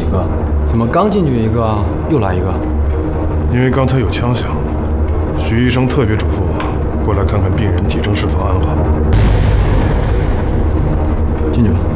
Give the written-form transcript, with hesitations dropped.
个，怎么刚进去一个，又来一个？ 因为刚才有枪响，徐医生特别嘱咐我过来看看病人体征是否安好。 进去吧。